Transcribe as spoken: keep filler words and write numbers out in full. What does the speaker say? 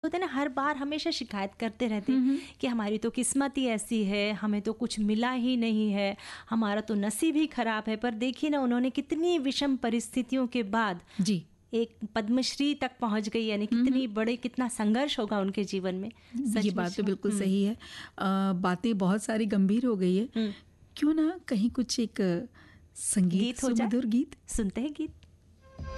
होता है ना, हर बार हमेशा शिकायत करते रहते हैं कि हमारी तो किस्मत ही ऐसी है, हमें तो कुछ मिला ही नहीं है, हमारा तो नसीब ही खराब है। पर देखिए ना, उन्होंने कितनी विषम परिस्थितियों के बाद जी एक पद्मश्री तक पहुंच गई, यानी कितनी बड़े, कितना संघर्ष होगा उनके जीवन में। सच ये में बात तो बिल्कुल सही है। आ, बातें बहुत सारी गंभीर हो गई है, क्यों ना कहीं कुछ एक संगीत, गीत हो जाए? सुमधुर गीत सुनते हैं गीत।